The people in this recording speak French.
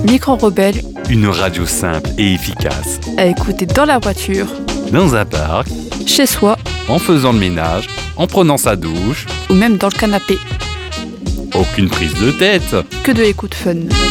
Micro-Rebelle, Une radio simple et efficace. à écouter dans la voiture, Dans un parc, chez soi en faisant le ménage, en prenant sa douche. ou même dans le canapé. Aucune prise de tête. Que de écoute fun.